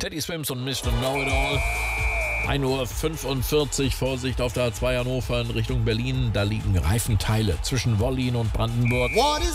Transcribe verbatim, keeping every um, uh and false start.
Teddy Swims und Mister Know-It-All. ein Uhr fünfundvierzig, Vorsicht auf der A zwei Hannover in Richtung Berlin. Da liegen Reifenteile zwischen Wollin und Brandenburg. What is